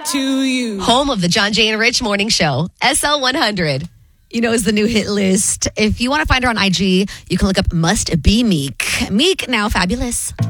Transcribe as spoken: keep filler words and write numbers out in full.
to you. Home of the John Jay and Rich Morning Show, S L one hundred. You know, is the new hit list. If you want to find her on I G, you can look up Must Be Meek. Meek, now fabulous.